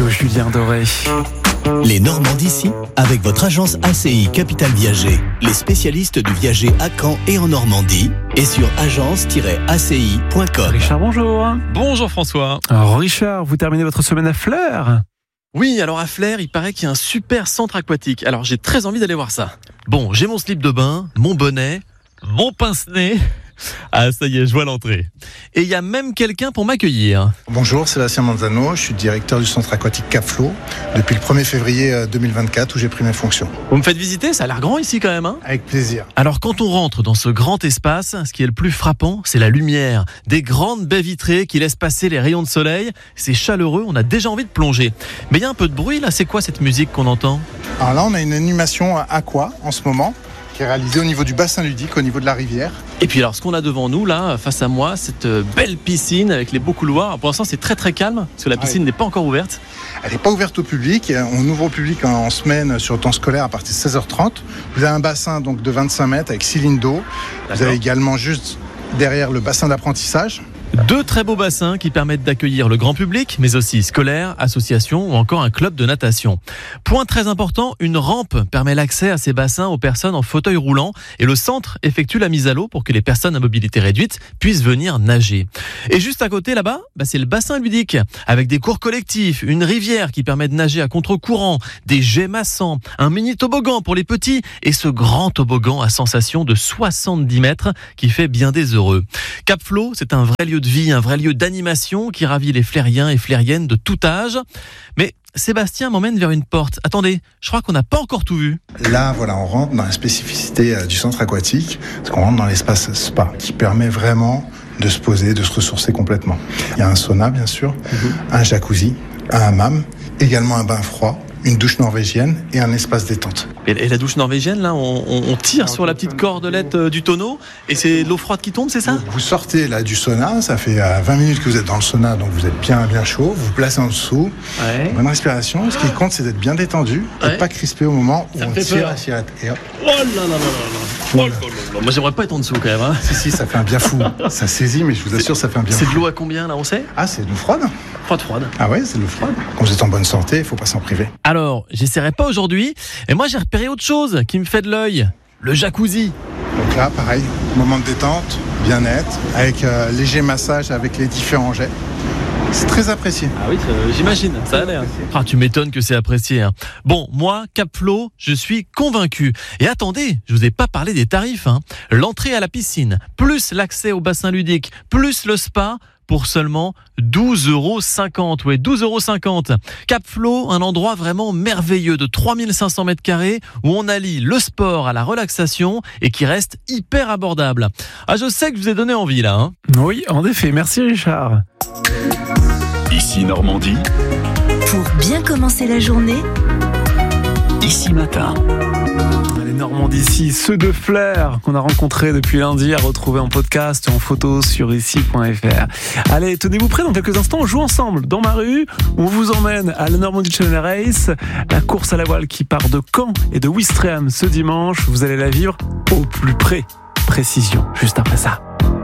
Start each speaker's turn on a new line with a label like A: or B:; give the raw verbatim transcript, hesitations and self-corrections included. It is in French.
A: Radio Julien Doré.
B: Les Normands d'ici, avec votre agence A C I Capital Viager, les spécialistes du viager à Caen et en Normandie, et sur agence tiret a c i point com.
A: Richard, bonjour.
C: Bonjour François.
A: Alors Richard, vous terminez votre semaine à Flers ?
C: Oui, alors à Flers, il paraît qu'il y a un super centre aquatique. Alors j'ai très envie d'aller voir ça. Bon, j'ai mon slip de bain, mon bonnet, mon pince-nez. Ah, ça y est, je vois l'entrée. Et il y a même quelqu'un pour m'accueillir.
D: Bonjour, Sébastien Manzano, je suis directeur du centre aquatique Cap-Flots depuis le premier février deux mille vingt-quatre où j'ai pris mes fonctions.
C: Vous me faites visiter, ça a l'air grand ici quand même, hein ?
D: Avec plaisir.
C: Alors quand on rentre dans ce grand espace, ce qui est le plus frappant, c'est la lumière. Des grandes baies vitrées qui laissent passer les rayons de soleil. C'est chaleureux, on a déjà envie de plonger. Mais il y a un peu de bruit là, c'est quoi cette musique qu'on entend ?
D: Alors là, on a une animation aqua en ce moment, qui est réalisée au niveau du bassin ludique, au niveau de la rivière.
C: Et puis alors ce qu'on a devant nous là, face à moi, cette belle piscine avec les beaux couloirs. Pour l'instant c'est très très calme, parce que la piscine ouais. n'est pas encore ouverte.
D: Elle n'est pas ouverte au public, on ouvre au public en semaine sur le temps scolaire à partir de seize heures trente. Vous avez un bassin donc de vingt-cinq mètres avec six lignes d'eau. D'accord. Vous avez également juste derrière le bassin d'apprentissage.
C: Deux très beaux bassins qui permettent d'accueillir le grand public, mais aussi scolaires, associations ou encore un club de natation. Point très important, une rampe permet l'accès à ces bassins aux personnes en fauteuil roulant et le centre effectue la mise à l'eau pour que les personnes à mobilité réduite puissent venir nager. Et juste à côté là-bas, bah c'est le bassin ludique avec des cours collectifs, une rivière qui permet de nager à contre-courant, des jets massants, un mini toboggan pour les petits et ce grand toboggan à sensation de soixante-dix mètres qui fait bien des heureux. Cap-Flots, c'est un vrai lieu de vie, un vrai lieu d'animation qui ravit les flériens et flériennes de tout âge. Mais Sébastien m'emmène vers une porte. Attendez, je crois qu'on n'a pas encore tout vu.
D: Là, voilà, on rentre dans la spécificité du centre aquatique, parce qu'on rentre dans l'espace spa, qui permet vraiment de se poser, de se ressourcer complètement. Il y a un sauna, bien sûr, mm-hmm. un jacuzzi, un hammam, également un bain froid, une douche norvégienne et un espace détente.
C: Et, et la douche norvégienne, là, on, on, on tire sur la petite cordelette euh, du tonneau et c'est l'eau froide qui tombe, c'est ça ?
D: Vous sortez là du sauna, ça fait euh, vingt minutes que vous êtes dans le sauna, donc vous êtes bien bien chaud, vous vous placez en dessous, ouais. bonne respiration, ce qui compte c'est d'être bien détendu ouais. et pas crispé au moment où ça on tire la sirette. Et hop.
C: Oh là là là là là. Oh là là là. Moi j'aimerais pas être en dessous quand même. Hein.
D: Si si, ça fait un bien fou, ça saisit mais je vous assure ça fait un bien
C: c'est
D: fou.
C: C'est de l'eau à combien là, on sait ?
D: Ah c'est de l'eau froide.
C: Froide froide.
D: Ah ouais, c'est de l'eau froide. Quand vous êtes en bonne santé, il faut pas s'en priver.
C: Alors, j'essaierai pas aujourd'hui, et moi j'ai repéré autre chose qui me fait de l'œil, le jacuzzi.
D: Donc là, pareil, moment de détente, bien-être, avec euh, léger massage avec les différents jets. C'est très apprécié.
C: Ah oui, euh, j'imagine, ça a l'air. Ah, tu m'étonnes que c'est apprécié. Hein. Bon, moi, Cap-Flots, je suis convaincu. Et attendez, je vous ai pas parlé des tarifs. Hein. L'entrée à la piscine, plus l'accès au bassin ludique, plus le spa, pour seulement douze euros cinquante. Ouais, douze euros cinquante. Cap-Flots, un endroit vraiment merveilleux de trois mille cinq cents mètres carrés où on allie le sport à la relaxation et qui reste hyper abordable. Ah, je sais que je vous ai donné envie là. Hein.
A: Oui, en effet. Merci Richard.
B: Ici Normandie.
E: Pour bien commencer la journée,
B: Ici Matin.
A: Les Normands d'ici, ceux de Flers qu'on a rencontrés depuis lundi, à retrouver en podcast et en photo sur ici point f r. Allez, tenez-vous prêts, dans quelques instants, on joue ensemble dans ma rue. On vous emmène à la Normandie Channel Race, la course à la voile qui part de Caen et de Ouistreham ce dimanche. Vous allez la vivre au plus près. Précision, juste après ça.